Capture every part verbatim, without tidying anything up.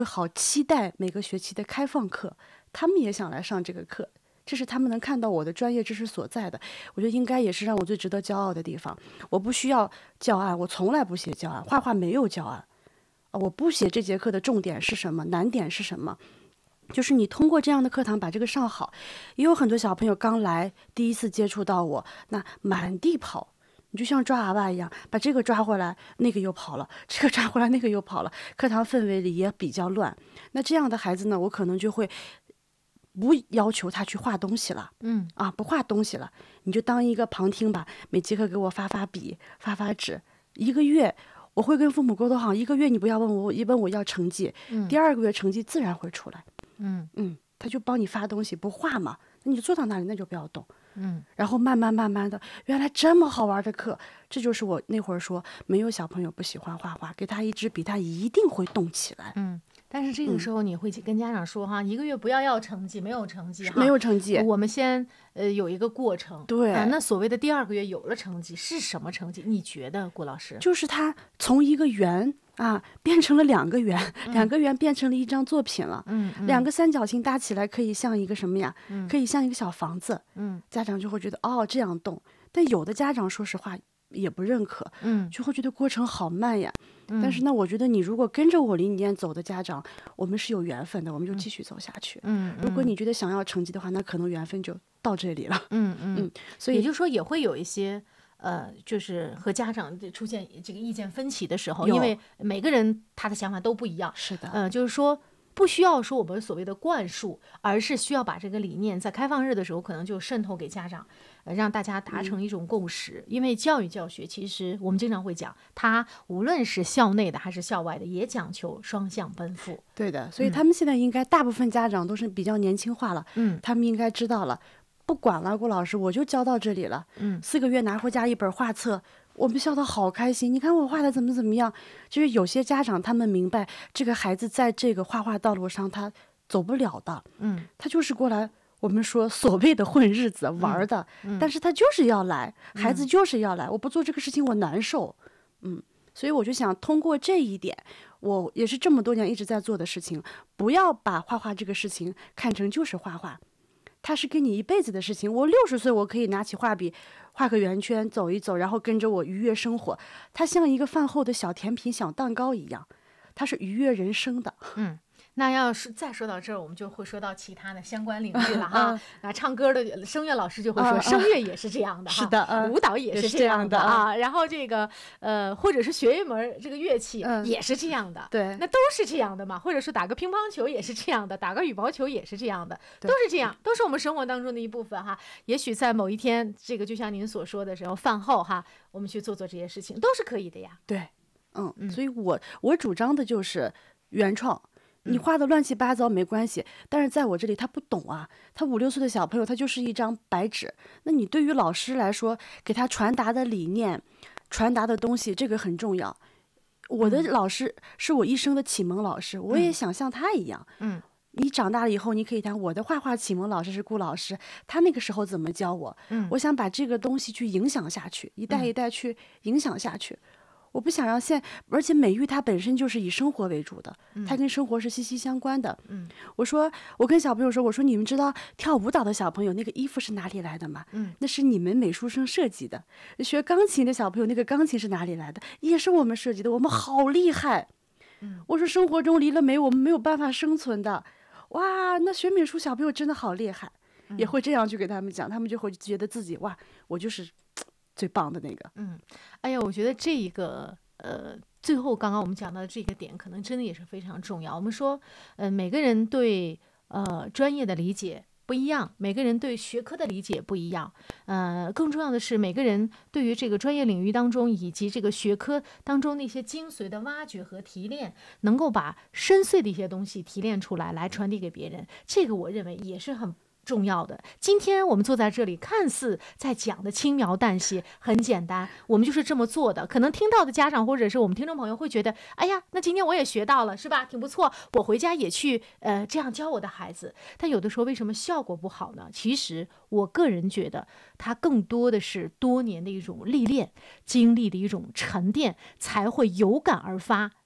好期待每个学期的开放课，他们也想来上这个课，这是他们能看到我的专业知识所在的。我觉得应该也是让我最值得骄傲的地方。我不需要教案，我从来不写教案，画画没有教案啊，我不写这节课的重点是什么，难点是什么。就是你通过这样的课堂把这个上好。也有很多小朋友刚来第一次接触到我，那满地跑，你就像抓娃娃一样，把这个抓回来那个又跑了，这个抓回来那个又跑了，课堂氛围里也比较乱。那这样的孩子呢，我可能就会不要求他去画东西了， 嗯啊，不画东西了，你就当一个旁听吧，每节课给我发发笔发发纸。一个月我会跟父母沟通好，一个月你不要问我一问我要成绩， 嗯第二个月成绩自然会出来。 嗯嗯，他就帮你发东西，不画嘛，那你就坐到那里，那就不要动。 嗯然后慢慢慢慢的，原来这么好玩的课，这就是我那会儿说，没有小朋友不喜欢画画，给他一支笔，他一定会动起来。 嗯。但是这个时候你会跟家长说哈，一个月不要要成绩，没有成绩哈， 没有成绩， 我们先呃有一个过程。 对、 啊，那所谓的第二个月有了成绩是什么成绩？你觉得顾老师？ 就是他从一个圆啊变成了两个圆，嗯、两个圆变成了一张作品了。 嗯，嗯两个三角形搭起来可以像一个什么呀？ 嗯、 可以像一个小房子。 嗯， 家长就会觉得哦这样动，但有的家长说实话也不认可， 嗯， 就会觉得过程好慢呀。 嗯、 但是呢，我觉得你如果跟着我理念走的家长，我们是有缘分的，我们就继续走下去。 嗯， 如果你觉得想要成绩的话，那可能缘分就到这里了。 嗯嗯嗯，所以也就是说也会有一些呃，就是和家长出现这个意见分歧的时候， 有因为每个人他的想法都不一样。 是的， 呃，就是说。不需要说我们所谓的灌输，而是需要把这个理念在开放日的时候可能就渗透给家长，呃，让大家达成一种共识。嗯、因为教育教学其实我们经常会讲，它无论是校内的还是校外的，也讲求双向奔赴。 对的，所以他们现在应该、嗯、大部分家长都是比较年轻化了， 嗯， 他们应该知道了，不管了，顾老师，我就教到这里了， 嗯， 四个月拿回家一本画册。我们笑得好开心，你看我画的怎么怎么样。就是有些家长他们明白这个孩子在这个画画道路上他走不了的， 嗯， 他就是过来我们说所谓的混日子玩的、 嗯嗯、 但是他就是要来，孩子就是要来、 嗯、 我不做这个事情我难受。嗯，所以我就想通过这一点，我也是这么多年一直在做的事情，不要把画画这个事情看成就是画画，它是跟你一辈子的事情。我六十岁我可以拿起画笔画个圆圈走一走，然后跟着我愉悦生活。它像一个饭后的小甜品小蛋糕一样，它是愉悦人生的。 嗯，那要是再说到这儿，我们就会说到其他的相关领域了哈。啊，唱歌的声乐老师就会说，声乐也是这样的哈， 是的， 舞蹈也是这样的啊。然后这个呃，或者是学一门这个乐器也是这样的， 对， 那都是这样的嘛。或者是打个乒乓球也是这样的，打个羽毛球也是这样的，都是这样，都是我们生活当中的一部分哈。也许在某一天，这个就像您所说的时候，饭后哈，我们去做做这些事情都是可以的呀。 对，嗯，嗯所以我我主张的就是原创。你画的乱七八糟没关系，但是在我这里他不懂啊，他五六岁的小朋友他就是一张白纸，那你对于老师来说给他传达的理念传达的东西这个很重要。我的老师是我一生的启蒙老师，我也想像他一样。 嗯， 你长大了以后你可以谈我的画画启蒙老师是顾老师，他那个时候怎么教我。 嗯， 我想把这个东西去影响下去，一代一代去影响下去。嗯，我不想让现，而且美育它本身就是以生活为主的，它跟生活是息息相关的。 嗯， 我说，我跟小朋友说，我说你们知道跳舞蹈的小朋友那个衣服是哪里来的吗？ 嗯， 那是你们美术生设计的。学钢琴的小朋友那个钢琴是哪里来的？也是我们设计的。我们好厉害。 嗯， 我说生活中离了美，我们没有办法生存的。哇，那学美术小朋友真的好厉害， 嗯、 也会这样去给他们讲，他们就会觉得自己哇，我就是最棒的那个。 嗯，哎呀，我觉得这一个呃，最后刚刚我们讲到的这个点，可能真的也是非常重要。我们说，呃，每个人对呃专业的理解不一样，每个人对学科的理解不一样。呃，更重要的是，每个人对于这个专业领域当中以及这个学科当中那些精髓的挖掘和提炼，能够把深邃的一些东西提炼出来，来传递给别人。这个我认为也是很重要的。今天我们坐在这里，看似在讲的轻描淡写，很简单，我们就是这么做的。可能听到的家长或者是我们听众朋友会觉得，哎呀，那今天我也学到了，是吧？挺不错，我回家也去呃这样教我的孩子。但有的时候为什么效果不好呢？其实我个人觉得，它更多的是多年的一种历练，经历的一种沉淀，才会有感而发，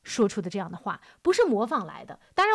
说出的这样的话，不是模仿来的。当然